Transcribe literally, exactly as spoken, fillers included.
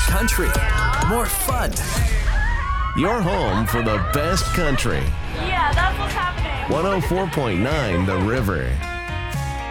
country, more fun. Your home for the best country. Yeah, that's what's happening. one oh four point nine The River.